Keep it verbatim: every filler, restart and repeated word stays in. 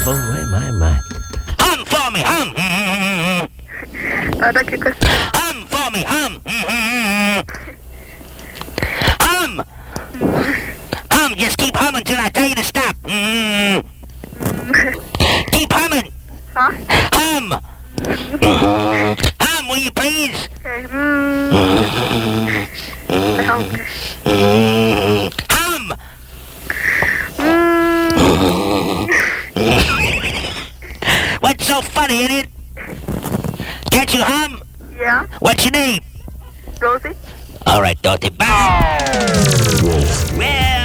Oh, my, my, my. Hum for me, hum. Guarda che questo... Hum for me, hum. Hum. Hum, just keep humming till I tell you to stop. Keep humming. Huh? Hum. Hum, will you please? Okay. Mm. Okay. Hum. What's so funny, idiot? Can't you hum? Yeah. What's your name? Rosie? All right, Dorothy. Bye. Well.